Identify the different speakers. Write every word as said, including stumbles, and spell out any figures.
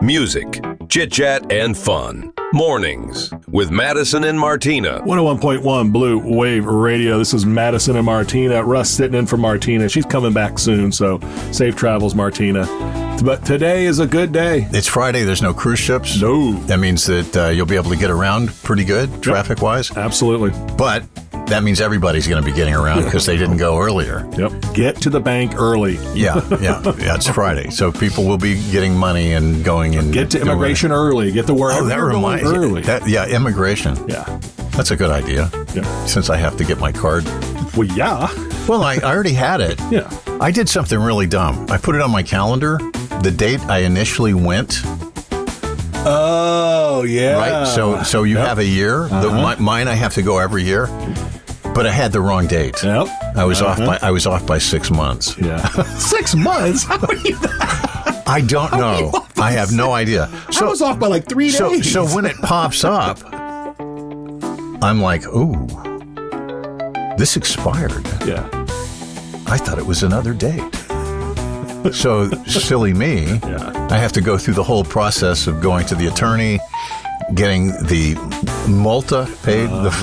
Speaker 1: Music, chit-chat, and fun. Mornings with Madison and Martina.
Speaker 2: one oh one point one Blue Wave Radio. This is Madison and Martina. Russ sitting in for Martina. She's coming back soon, so safe travels, Martina. But today is a good day.
Speaker 3: It's Friday. There's no cruise ships.
Speaker 2: No.
Speaker 3: That means that uh, you'll be able to get around pretty good,
Speaker 2: Yep.
Speaker 3: traffic-wise.
Speaker 2: Absolutely.
Speaker 3: But that means everybody's going to be getting around because they didn't go earlier.
Speaker 2: Yep. Get to the bank early.
Speaker 3: Yeah, yeah, yeah. It's Friday, so people will be getting money and going and
Speaker 2: Get to immigration early. Get to wherever
Speaker 3: Oh, that
Speaker 2: you're going
Speaker 3: reminds
Speaker 2: early.
Speaker 3: That, yeah, immigration.
Speaker 2: Yeah.
Speaker 3: That's a good idea.
Speaker 2: Yeah.
Speaker 3: Since I have to get my card.
Speaker 2: Well, yeah.
Speaker 3: Well, I, I already had it.
Speaker 2: Yeah.
Speaker 3: I did something really dumb. I put it on my calendar. The date I initially went.
Speaker 2: Oh, yeah.
Speaker 3: Right. So, so you
Speaker 2: Yep.
Speaker 3: have a year. The,
Speaker 2: Uh-huh.
Speaker 3: my, mine, I have to go every year. But I had the wrong date.
Speaker 2: Yep.
Speaker 3: I was off
Speaker 2: Uh-huh.
Speaker 3: by I was off by six months.
Speaker 2: Yeah. Six months? How are you?
Speaker 3: I don't
Speaker 2: How are you
Speaker 3: know.
Speaker 2: off by
Speaker 3: I have no idea.
Speaker 2: I was off by like three
Speaker 3: so
Speaker 2: days.
Speaker 3: so when it pops up, I'm like, ooh, this expired.
Speaker 2: Yeah.
Speaker 3: I thought it was another date. So silly me.
Speaker 2: Yeah.
Speaker 3: I have to go through the whole process of going to the attorney, getting the multa paid, the